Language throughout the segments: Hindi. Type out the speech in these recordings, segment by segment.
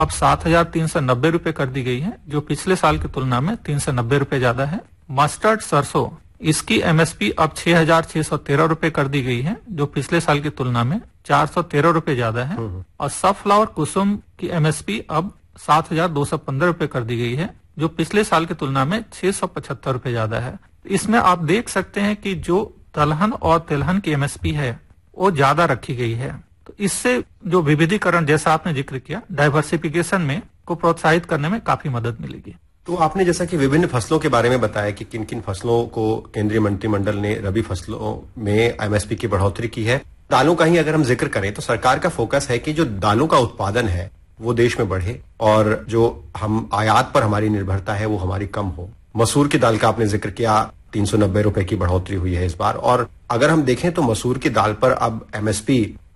अब 7,390 कर दी गई है, जो पिछले साल की तुलना में 390 ज्यादा है। मस्टर्ड सरसों, इसकी एमएसपी अब 6,613 कर दी गई है, जो पिछले साल की तुलना में 413 ज्यादा है। और सनफ्लावर कुसुम की एमएसपी अब 7,215 कर दी गई है, जो पिछले साल की तुलना में 675 ज्यादा है। इसमें आप देख सकते हैं कि जो दलहन और तिलहन की एमएसपी है वो ज्यादा रखी गई है। तो इससे जो विविधीकरण, जैसा आपने जिक्र किया, डाइवर्सिफिकेशन में को प्रोत्साहित करने में काफी मदद मिलेगी। तो आपने जैसा कि विभिन्न फसलों के बारे में बताया कि किन किन फसलों को केंद्रीय मंत्रिमंडल ने रबी फसलों में एमएसपी की बढ़ोतरी की है। दालों का ही अगर हम जिक्र करें तो सरकार का फोकस है कि जो दालों का उत्पादन है वो देश में बढ़े और जो हम आयात पर हमारी निर्भरता है वो हमारी कम हो। मसूर की दाल का आपने जिक्र किया, 390 की बढ़ोतरी हुई है इस बार। और अगर हम देखें तो मसूर की दाल पर अब एमएसपी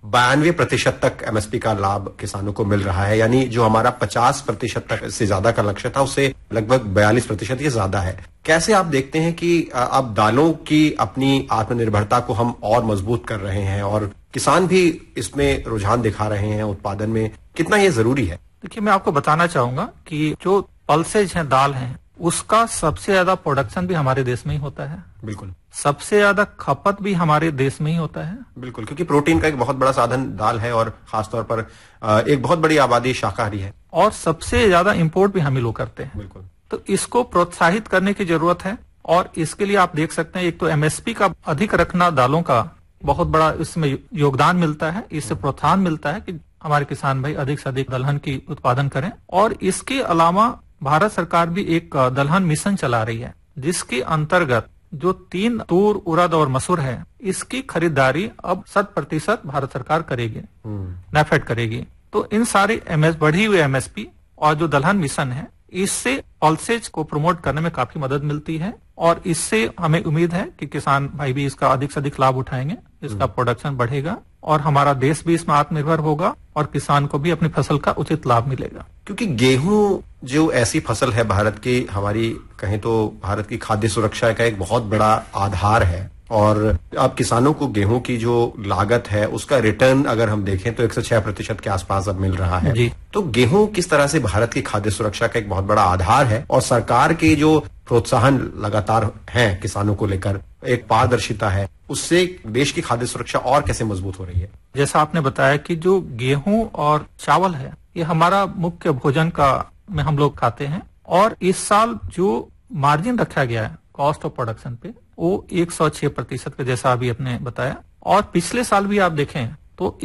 92% तक एमएसपी का लाभ किसानों को मिल रहा है, यानी जो हमारा 50% तक से ज्यादा का लक्ष्य था उससे लगभग 42% ये ज्यादा है। कैसे आप देखते हैं कि अब दालों की अपनी आत्मनिर्भरता को हम और मजबूत कर रहे हैं और किसान भी इसमें रुझान दिखा रहे हैं उत्पादन में, कितना ये जरूरी है? देखिए, मैं आपको बताना चाहूंगा कि जो पल्सेज है, दाल है, उसका सबसे ज्यादा प्रोडक्शन भी हमारे देश में ही होता है। बिल्कुल। सबसे ज्यादा खपत भी हमारे देश में ही होता है। बिल्कुल, क्योंकि प्रोटीन का एक बहुत बड़ा साधन दाल है और खासतौर पर एक बहुत बड़ी आबादी शाकाहारी है। और सबसे ज्यादा इंपोर्ट भी हम ही लोग करते हैं। बिल्कुल। तो इसको प्रोत्साहित करने की जरूरत है और इसके लिए आप देख सकते हैं, एक तो एमएसपी का अधिक रखना दालों का बहुत बड़ा इसमें योगदान मिलता है। इससे प्रोत्साहन मिलता है कि हमारे किसान भाई अधिक से अधिक दलहन की उत्पादन करें। और इसके अलावा भारत सरकार भी एक दलहन मिशन चला रही है, जिसके अंतर्गत जो 3 तूर, उड़द और मसूर है, इसकी खरीदारी अब 100% भारत सरकार करेगी, नैफेड करेगी। तो इन सारे बढ़ी हुई एमएसपी और जो दलहन मिशन है, इससे पल्सेज को प्रमोट करने में काफी मदद मिलती है और इससे हमें उम्मीद है कि किसान भाई भी इसका अधिक से अधिक लाभ उठाएंगे, इसका प्रोडक्शन बढ़ेगा और हमारा देश भी इसमें आत्मनिर्भर होगा और किसान को भी अपनी फसल का उचित लाभ मिलेगा। क्योंकि गेहूं जो ऐसी फसल है भारत की, हमारी कहें तो भारत की खाद्य सुरक्षा का एक बहुत बड़ा आधार है और अब किसानों को गेहूं की जो लागत है उसका रिटर्न अगर हम देखें तो 106% के आसपास अब मिल रहा है जी। तो गेहूं किस तरह से भारत की खाद्य सुरक्षा का एक बहुत बड़ा आधार है और सरकार के जो प्रोत्साहन लगातार हैं किसानों को लेकर, एक पारदर्शिता है, उससे देश की खाद्य सुरक्षा और कैसे मजबूत हो रही है? जैसा आपने बताया कि जो गेहूं और चावल है, ये हमारा मुख्य भोजन का में हम लोग खाते हैं और इस साल जो मार्जिन रखा गया है कॉस्ट ऑफ प्रोडक्शन पे, वो 106% का, जैसा अभी आपने बताया। और पिछले साल भी आप देखें तो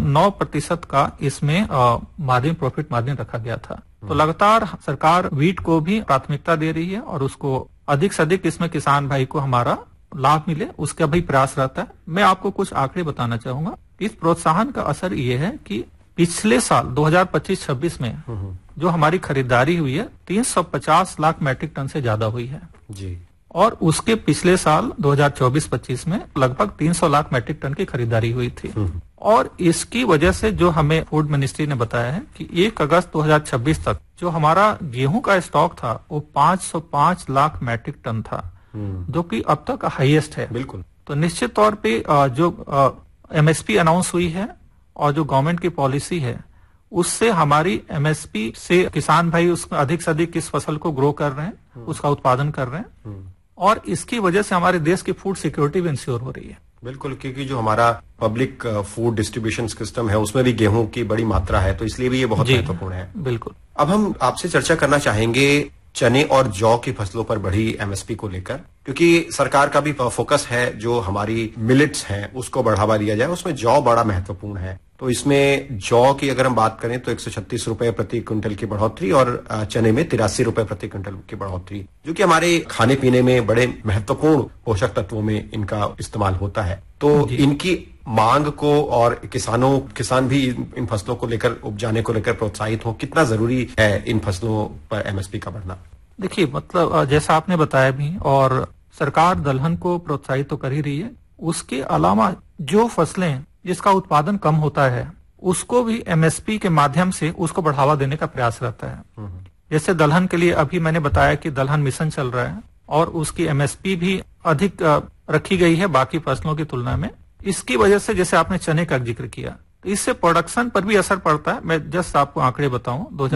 109% का इसमें मार्जिन, प्रॉफिट मार्जिन रखा गया था। तो लगातार सरकार वीट को भी प्राथमिकता दे रही है और उसको अधिक से अधिक इसमें किसान भाई को हमारा लाभ मिले, उसका भी प्रयास रहता है। मैं आपको कुछ आंकड़े बताना चाहूंगा। इस प्रोत्साहन का असर ये है कि पिछले साल 2025-26 में जो हमारी खरीदारी हुई है 350 लाख मैट्रिक टन से ज्यादा हुई है जी। और उसके पिछले साल 2024-25 में लगभग 300 लाख मैट्रिक टन की खरीदारी हुई थी। और इसकी वजह से जो हमें फूड मिनिस्ट्री ने बताया है कि 1 अगस्त 2026 तक जो हमारा गेहूं का स्टॉक था वो 505 लाख मैट्रिक टन था, जो कि अब तक हाईएस्ट है। बिल्कुल। तो निश्चित तौर पे जो एमएसपी अनाउंस हुई है और जो गवर्नमेंट की पॉलिसी है, उससे हमारी एमएसपी से किसान भाई उसमें अधिक से अधिक इस फसल को ग्रो कर रहे हैं, उसका उत्पादन कर रहे हैं और इसकी वजह से हमारे देश की फूड सिक्योरिटी भी इंश्योर हो रही है। बिल्कुल, क्योंकि जो हमारा पब्लिक फूड डिस्ट्रीब्यूशन सिस्टम है उसमें भी गेहूं की बड़ी मात्रा है, तो इसलिए भी ये बहुत महत्वपूर्ण है। बिल्कुल। अब हम आपसे चर्चा करना चाहेंगे चने और जौ की फसलों पर बढ़ी एमएसपी को लेकर, क्योंकि सरकार का भी फोकस है जो हमारी मिलेट्स हैं उसको बढ़ावा दिया जाए, उसमें जौ बड़ा महत्वपूर्ण है। तो इसमें जौ की अगर हम बात करें तो 136 रुपए प्रति क्विंटल की बढ़ोतरी और चने में 83 रुपए प्रति क्विंटल की बढ़ोतरी, जो कि हमारे खाने पीने में बड़े महत्वपूर्ण पोषक तत्वों में इनका इस्तेमाल होता है। तो इनकी मांग को और किसान भी इन फसलों को लेकर, उपजाने को लेकर प्रोत्साहित हो, कितना जरूरी है इन फसलों पर एमएसपी का बढ़ना? देखिए, मतलब जैसा आपने बताया भी, और सरकार दलहन को प्रोत्साहित तो कर ही रही है, उसके अलावा जो फसलें जिसका उत्पादन कम होता है उसको भी एमएसपी के माध्यम से उसको बढ़ावा देने का प्रयास रहता है। जैसे दलहन के लिए अभी मैंने बताया कि दलहन मिशन चल रहा है और उसकी एमएसपी भी अधिक रखी गई है बाकी फसलों की तुलना में। इसकी वजह से जैसे आपने चने का जिक्र किया, इससे प्रोडक्शन पर भी असर पड़ता है। मैं जस्ट आपको आंकड़े बताऊं,